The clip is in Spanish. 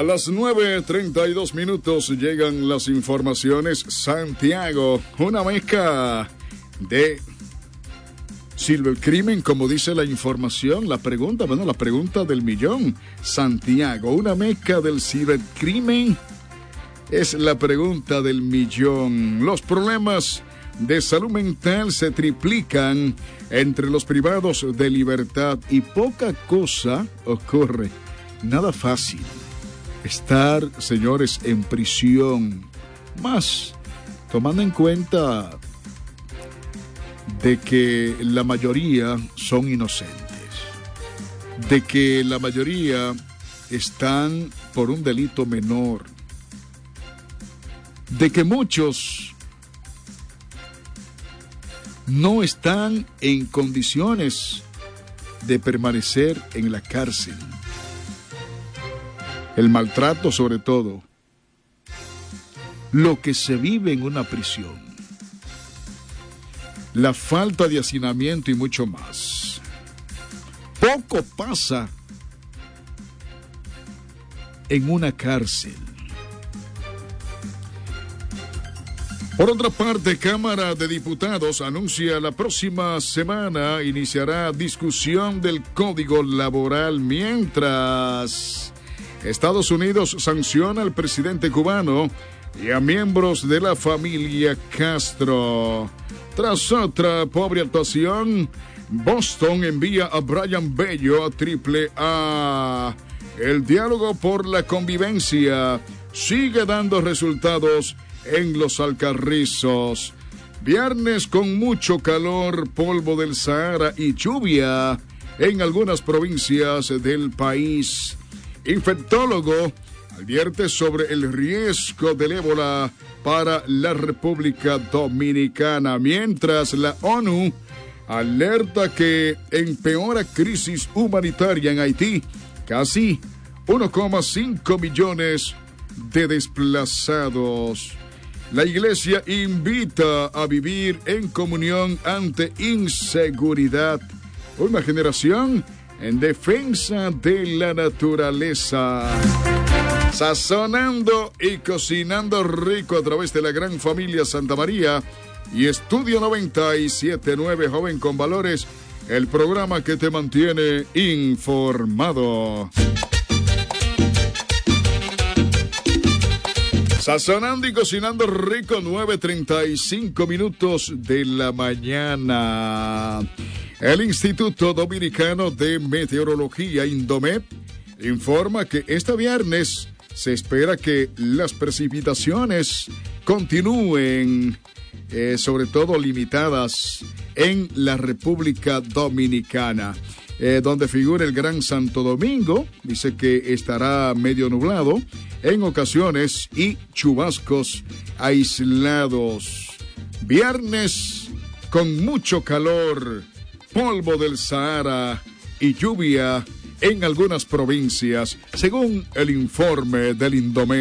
A las 9:32 llegan las informaciones. Santiago, una meca de cibercrimen, como dice la información. La pregunta del millón. Santiago, una meca del cibercrimen, es la pregunta del millón. Los problemas de salud mental se triplican entre los privados de libertad y poca cosa ocurre. Nada fácil estar, señores, en prisión, más tomando en cuenta de que la mayoría son inocentes, de que la mayoría están por un delito menor, de que muchos no están en condiciones de permanecer en la cárcel. El maltrato, sobre todo, lo que se vive en una prisión, la falta de hacinamiento y mucho más. Poco pasa en una cárcel. Por otra parte, Cámara de Diputados anuncia la próxima semana iniciará discusión del Código Laboral, mientras Estados Unidos sanciona al presidente cubano y a miembros de la familia Castro. Tras otra pobre actuación, Boston envía a Brian Bello a AAA. El diálogo por la convivencia sigue dando resultados en los Alcarrizos. Viernes con mucho calor, polvo del Sahara y lluvia en algunas provincias del país. Infectólogo advierte sobre el riesgo del ébola para la República Dominicana, mientras la ONU alerta que empeora crisis humanitaria en Haití, casi 1,5 millones de desplazados. La Iglesia invita a vivir en comunión ante inseguridad. Una generación en defensa de la naturaleza. Sazonando y cocinando rico a través de la gran familia Santa María y Estudio 97.9, Joven con Valores, el programa que te mantiene informado. Sazonando y cocinando rico, 9:35 de la mañana. El Instituto Dominicano de Meteorología, Indomet, informa que este viernes se espera que las precipitaciones continúen, sobre todo limitadas en la República Dominicana, donde figura el Gran Santo Domingo. Dice que estará medio nublado en ocasiones y chubascos aislados. Viernes con mucho calor, polvo del Sahara y lluvia en algunas provincias, según el informe del Indomet.